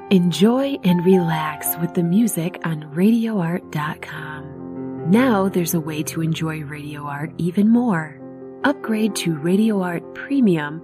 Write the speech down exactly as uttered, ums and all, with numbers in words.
Enjoy and relax with the music on radio art dot com. Now there's a way to enjoy Radio Art even more. Upgrade to Radio Art Premium